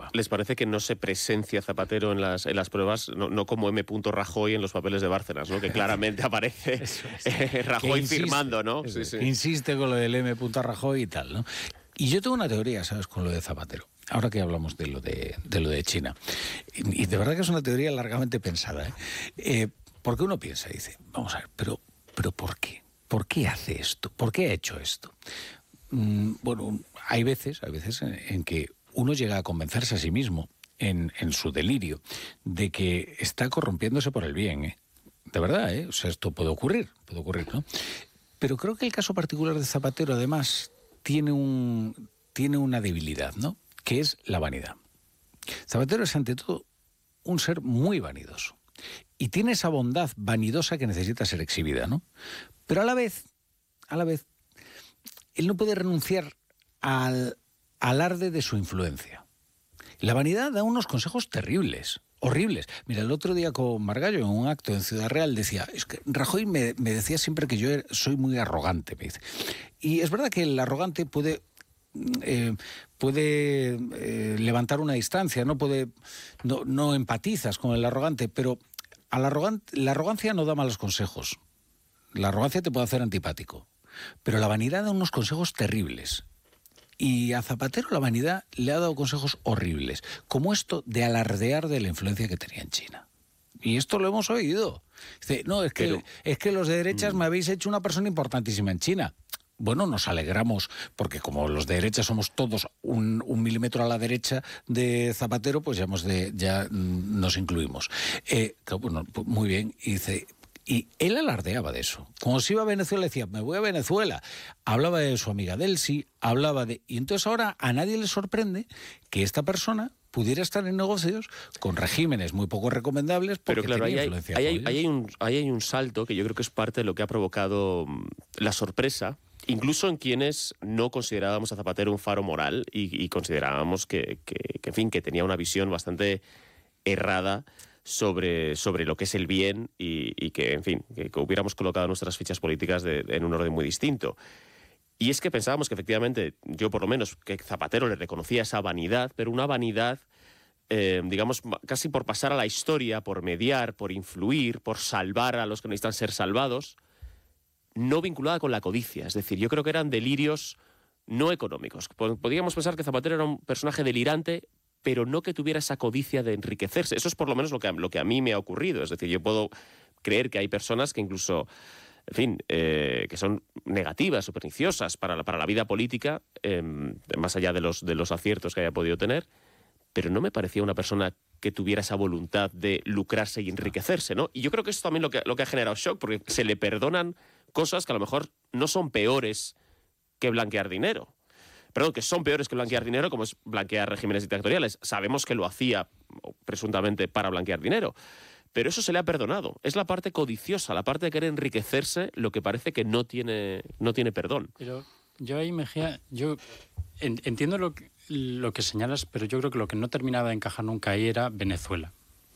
¿Les parece que no se presencia Zapatero en las pruebas, no como M. Rajoy en los papeles de Bárcenas, ¿no? Que claramente aparece Rajoy firmando, ¿no? Sí. Insiste con lo del M. Rajoy y tal, ¿no? Y yo tengo una teoría, ¿sabes?, con lo de Zapatero. Ahora que hablamos de lo de China. Y de verdad que es una teoría largamente pensada, ¿eh? Porque uno piensa y dice, vamos a ver, pero ¿por qué? ¿Por qué hace esto? ¿Por qué ha hecho esto? Bueno, hay veces en que uno llega a convencerse a sí mismo, en su delirio, de que está corrompiéndose por el bien, ¿eh? De verdad, ¿eh? O sea, esto puede ocurrir, ¿no? Pero creo que el caso particular de Zapatero, además, tiene una debilidad, ¿no? Que es la vanidad. Zapatero es, ante todo, un ser muy vanidoso. Y tiene esa bondad vanidosa que necesita ser exhibida, ¿no? Pero a la vez, él no puede renunciar al alarde de su influencia. La vanidad da unos consejos terribles, horribles. Mira, el otro día con Margallo, en un acto en Ciudad Real, decía, es que Rajoy me decía siempre que yo soy muy arrogante, me dice. Y es verdad que el arrogante puede levantar una distancia, no empatizas con el arrogante, pero la arrogancia no da malos consejos. La arrogancia te puede hacer antipático, pero la vanidad da unos consejos terribles. Y a Zapatero la vanidad le ha dado consejos horribles, como esto de alardear de la influencia que tenía en China. Y esto lo hemos oído. Dice, no, es que los de derechas me habéis hecho una persona importantísima en China. Bueno, nos alegramos, porque como los de derecha somos todos un milímetro a la derecha de Zapatero, pues ya nos incluimos. Bueno, pues muy bien, y dice... Y él alardeaba de eso. Cuando se iba a Venezuela decía, me voy a Venezuela. Hablaba de su amiga Delcy, Y entonces ahora a nadie le sorprende que esta persona pudiera estar en negocios con regímenes muy poco recomendables porque pero claro, tenía influencia. Ahí hay un salto que yo creo que es parte de lo que ha provocado la sorpresa, incluso en quienes no considerábamos a Zapatero un faro moral y considerábamos que tenía una visión bastante errada sobre lo que es el bien y que, en fin, que hubiéramos colocado nuestras fichas políticas en un orden muy distinto. Y es que pensábamos que efectivamente, yo por lo menos, que Zapatero le reconocía esa vanidad, pero una vanidad, digamos, casi por pasar a la historia, por mediar, por influir, por salvar a los que necesitan ser salvados, no vinculada con la codicia. Es decir, yo creo que eran delirios no económicos. Podríamos pensar que Zapatero era un personaje delirante, pero no que tuviera esa codicia de enriquecerse. Eso es por lo menos lo que a mí me ha ocurrido. Es decir, yo puedo creer que hay personas que incluso, en fin, que son negativas o perniciosas para la vida política, más allá de los aciertos que haya podido tener, pero no me parecía una persona que tuviera esa voluntad de lucrarse y enriquecerse, ¿no? Y yo creo que eso también lo que ha generado shock, porque se le perdonan cosas que a lo mejor no son peores que blanquear dinero. Perdón, que son peores que blanquear dinero, como es blanquear regímenes dictatoriales. Sabemos que lo hacía, presuntamente, para blanquear dinero. Pero eso se le ha perdonado. Es la parte codiciosa, la parte de querer enriquecerse, lo que parece que no tiene perdón. Pero yo ahí, Mejía, yo entiendo lo que señalas, pero yo creo que lo que no terminaba de encajar nunca ahí era Venezuela.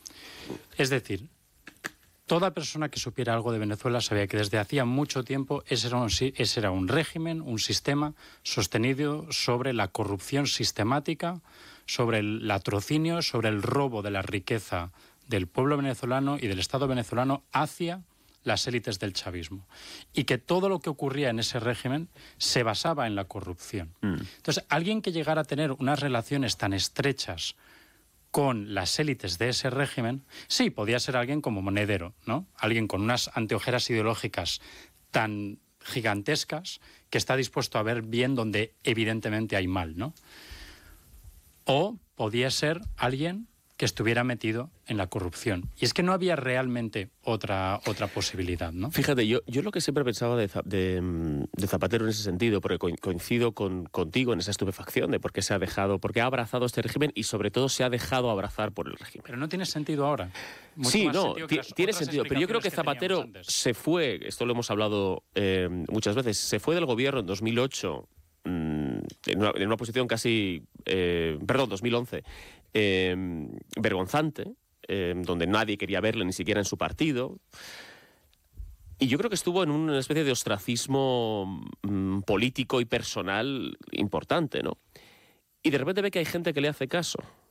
Es decir, toda persona que supiera algo de Venezuela sabía que desde hacía mucho tiempo ese era un régimen, un sistema sostenido sobre la corrupción sistemática, sobre el latrocinio, sobre el robo de la riqueza del pueblo venezolano y del Estado venezolano hacia las élites del chavismo. Y que todo lo que ocurría en ese régimen se basaba en la corrupción. Entonces, alguien que llegara a tener unas relaciones tan estrechas con las élites de ese régimen, sí, podía ser alguien como Monedero, ¿no? Alguien con unas anteojeras ideológicas tan gigantescas que está dispuesto a ver bien donde evidentemente hay mal, ¿no? O podía ser alguien que estuviera metido en la corrupción. Y es que no había realmente otra posibilidad, ¿no? Fíjate, yo lo que siempre pensaba de Zapatero en ese sentido, porque coincido contigo en esa estupefacción de por qué ha abrazado este régimen y sobre todo se ha dejado abrazar por el régimen. Pero no tiene sentido ahora. Sí, no, tiene sentido, pero yo creo que Zapatero se fue, esto lo hemos hablado muchas veces, se fue del gobierno en 2008, en una posición casi, 2011, vergonzante, donde nadie quería verle, ni siquiera en su partido. Y yo creo que estuvo en una especie de ostracismo político y personal importante, ¿no? Y de repente ve que hay gente que le hace caso.